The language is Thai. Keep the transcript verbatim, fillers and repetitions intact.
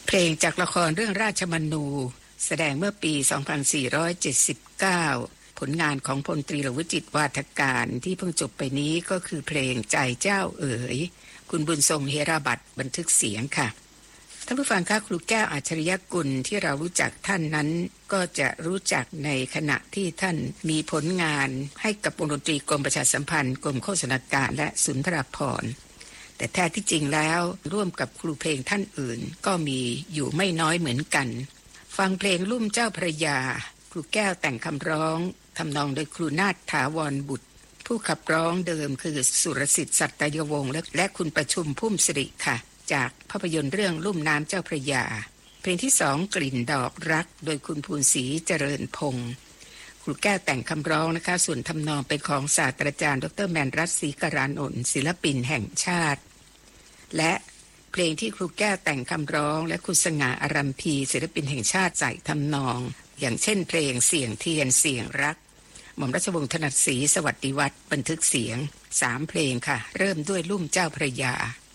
เพลงจากละครเรื่องราชมนูแสดงเมื่อปี สองพันสี่ร้อยเจ็ดสิบเก้า ผลงานของพลตรีหลวงวิจิตรวาทการที่เพิ่งจบไปนี้ก็คือเพลงใจเจ้าเอ๋ยคุณบุญทรงเฮราบัตรบันทึกเสียงค่ะท่านผู้ฟังคะครูแก้วอัจฉริยกุลที่เรารู้จักท่านนั้นก็จะรู้จักในขณะที่ท่านมีผลงานให้กับวงดนตรีกรมประชาสัมพันธ์กรมโฆษณาการและสุนทรภรณ์แต่แท้ที่จริงแล้วร่วมกับครูเพลงท่านอื่นก็มีอยู่ไม่น้อยเหมือนกันฟังเพลงลุ่มเจ้าพระยาครูแก้วแต่งคำร้องทำนองโดยครูนาถถาวรบุตรผู้ขับร้องเดิมคือสุรสิทธิ์สัตยวงศ์และคุณประชุมพุ่มสิริค่ะจากภาพยนตร์เรื่องลุ่มน้ำเจ้าพระยาเพลงที่สองกลิ่นดอกรักโดยคุณภูนศรีเจริญพงศ์ครูแก้วแต่งคำร้องนะคะส่วนทำนองเป็นของศาสตราจารย์ดรแมนรัตน์ศรีการานนท์ศิลปินแห่งชาติและเพลงที่ครูแก้วแต่งคำร้องและคุณสง่าอารัมพีศิลปินแห่งชาติใส่ทำนองอย่างเช่นเพลงเสียงเทียนเสียงรักหม่อมราชวงศ์ถนัดศรีสวัสดิวัฒน์บันทึกเสียงสามเพลงค่ะเริ่มด้วยลุ่มเจ้าพระยา